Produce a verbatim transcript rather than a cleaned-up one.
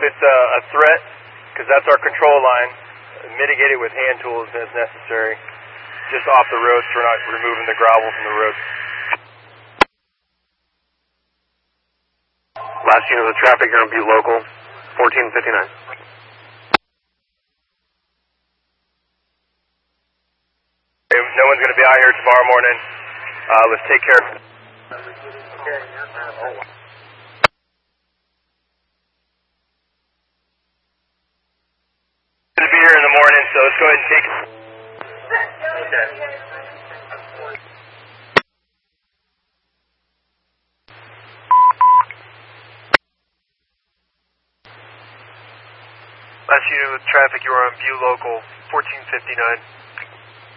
it's a, a threat, because that's our control line. Mitigate it with hand tools as necessary. Just off the road, so we're not removing the gravel from the road. Last unit of traffic here on Butte Local, fourteen fifty-nine. No one's going to be out here tomorrow morning. Uh, let's take care of it. Going to be here in the morning, so let's go ahead and take it. Okay. Last unit with traffic, you are on Butte Local, fourteen fifty-nine.